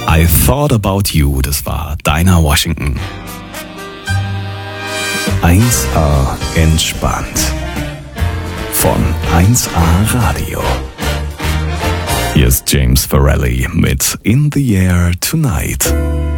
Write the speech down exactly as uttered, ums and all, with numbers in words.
I Thought About You, das war Dinah Washington. eins A entspannt. Von eins A Radio. Hier ist James Farrelly mit In the Air Tonight.